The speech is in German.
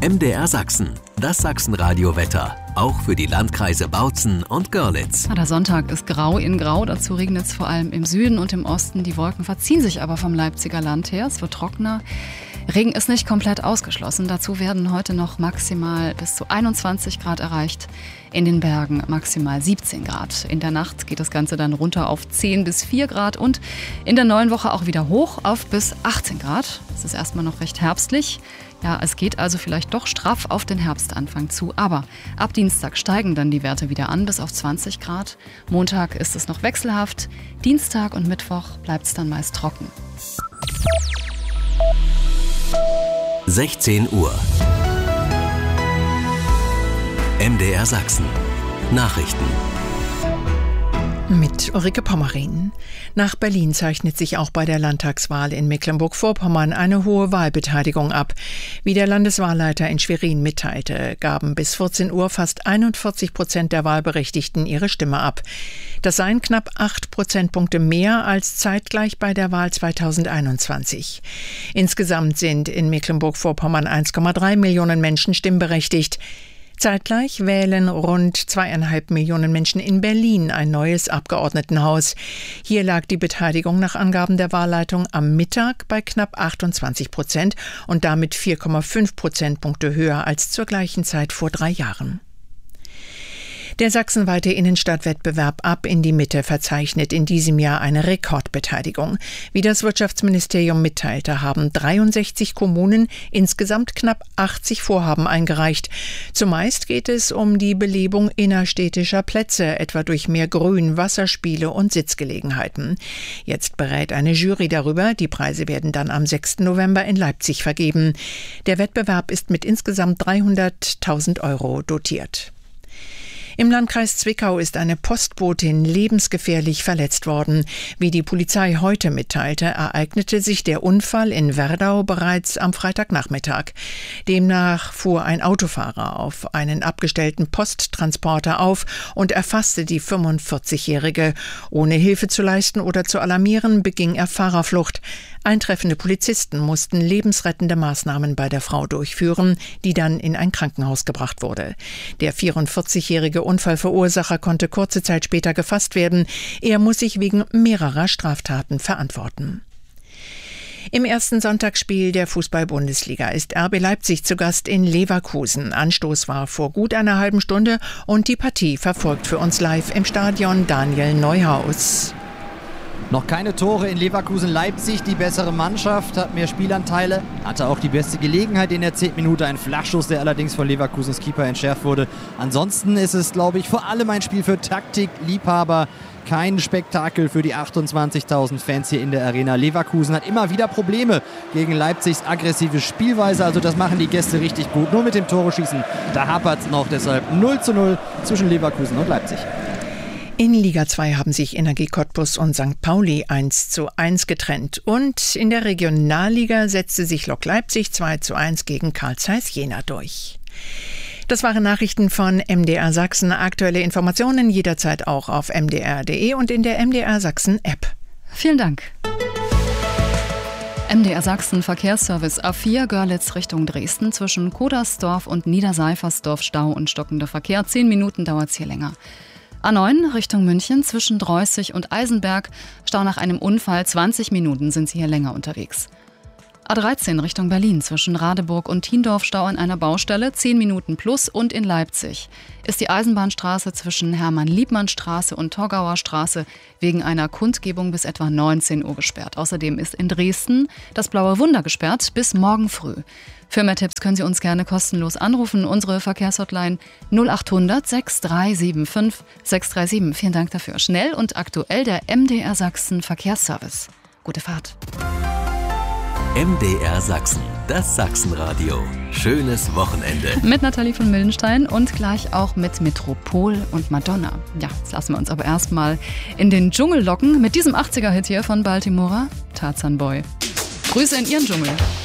MDR Sachsen, das Sachsenradio-Wetter. Auch für die Landkreise Bautzen und Görlitz. Der Sonntag ist grau in grau, dazu regnet es vor allem im Süden und im Osten. Die Wolken verziehen sich aber vom Leipziger Land her, es wird trockener. Regen ist nicht komplett ausgeschlossen. Dazu werden heute noch maximal bis zu 21 Grad erreicht. In den Bergen maximal 17 Grad. In der Nacht geht das Ganze dann runter auf 10 bis 4 Grad und in der neuen Woche auch wieder hoch auf bis 18 Grad. Es ist erstmal noch recht herbstlich. Ja, es geht also vielleicht doch straff auf den Herbstanfang zu. Aber ab Dienstag steigen dann die Werte wieder an bis auf 20 Grad. Montag ist es noch wechselhaft. Dienstag und Mittwoch bleibt es dann meist trocken. 16 Uhr. MDR Sachsen. Nachrichten. Mit Ulrike Pommerin. Nach Berlin zeichnet sich auch bei der Landtagswahl in Mecklenburg-Vorpommern eine hohe Wahlbeteiligung ab. Wie der Landeswahlleiter in Schwerin mitteilte, gaben bis 14 Uhr fast 41% der Wahlberechtigten ihre Stimme ab. Das seien knapp 8 Prozentpunkte mehr als zeitgleich bei der Wahl 2021. Insgesamt sind in Mecklenburg-Vorpommern 1,3 Millionen Menschen stimmberechtigt. Zeitgleich wählen rund 2,5 Millionen Menschen in Berlin ein neues Abgeordnetenhaus. Hier lag die Beteiligung nach Angaben der Wahlleitung am Mittag bei knapp 28% und damit 4,5 Prozentpunkte höher als zur gleichen Zeit vor 3 Jahren. Der sachsenweite Innenstadtwettbewerb Ab in die Mitte verzeichnet in diesem Jahr eine Rekordbeteiligung. Wie das Wirtschaftsministerium mitteilte, haben 63 Kommunen insgesamt knapp 80 Vorhaben eingereicht. Zumeist geht es um die Belebung innerstädtischer Plätze, etwa durch mehr Grün, Wasserspiele und Sitzgelegenheiten. Jetzt berät eine Jury darüber. Die Preise werden dann am 6. November in Leipzig vergeben. Der Wettbewerb ist mit insgesamt 300.000 € dotiert. Im Landkreis Zwickau ist eine Postbotin lebensgefährlich verletzt worden. Wie die Polizei heute mitteilte, ereignete sich der Unfall in Werdau bereits am Freitagnachmittag. Demnach fuhr ein Autofahrer auf einen abgestellten Posttransporter auf und erfasste die 45-Jährige. Ohne Hilfe zu leisten oder zu alarmieren, beging er Fahrerflucht. Eintreffende Polizisten mussten lebensrettende Maßnahmen bei der Frau durchführen, die dann in ein Krankenhaus gebracht wurde. Der 44-jährige Unfallverursacher konnte kurze Zeit später gefasst werden. Er muss sich wegen mehrerer Straftaten verantworten. Im ersten Sonntagsspiel der Fußball-Bundesliga ist RB Leipzig zu Gast in Leverkusen. Anstoß war vor gut einer halben Stunde und die Partie verfolgt für uns live im Stadion Daniel Neuhaus. Noch keine Tore in Leverkusen. Leipzig, die bessere Mannschaft, hat mehr Spielanteile, hatte auch die beste Gelegenheit in der 10. Minute. Ein Flachschuss, der allerdings von Leverkusens Keeper entschärft wurde. Ansonsten ist es, glaube ich, vor allem ein Spiel für Taktikliebhaber. Kein Spektakel für die 28.000 Fans hier in der Arena. Leverkusen hat immer wieder Probleme gegen Leipzigs aggressive Spielweise. Also das machen die Gäste richtig gut. Nur mit dem Tore-Schießen, da hapert es noch. Deshalb 0:0 zwischen Leverkusen und Leipzig. In Liga 2 haben sich Energie Cottbus und St. Pauli 1:1 getrennt. Und in der Regionalliga setzte sich Lok Leipzig 2:1 gegen Carl Zeiss Jena durch. Das waren Nachrichten von MDR Sachsen. Aktuelle Informationen jederzeit auch auf mdr.de und in der MDR Sachsen App. Vielen Dank. MDR Sachsen Verkehrsservice A4 Görlitz Richtung Dresden zwischen Kodersdorf und Niederseifersdorf Stau und stockender Verkehr. 10 Minuten dauert es hier länger. A9 Richtung München zwischen Dreußig und Eisenberg. Stau nach einem Unfall. 20 Minuten sind Sie hier länger unterwegs. A13 Richtung Berlin zwischen Radeburg und Thiendorf. Stau an einer Baustelle. 10 Minuten plus. Und in Leipzig ist die Eisenbahnstraße zwischen Hermann-Liebmann-Straße und Torgauer Straße wegen einer Kundgebung bis etwa 19 Uhr gesperrt. Außerdem ist in Dresden das Blaue Wunder gesperrt bis morgen früh. Für mehr Tipps können Sie uns gerne kostenlos anrufen. Unsere Verkehrshotline 0800 6375 637. Vielen Dank dafür. Schnell und aktuell der MDR Sachsen Verkehrsservice. Gute Fahrt. MDR Sachsen, das Sachsenradio. Schönes Wochenende. Mit Nathalie von Mildenstein und gleich auch mit Metropol und Madonna. Ja, jetzt lassen wir uns aber erstmal in den Dschungel locken mit diesem 80er-Hit hier von Baltimora, Tarzan Boy. Grüße in Ihren Dschungel.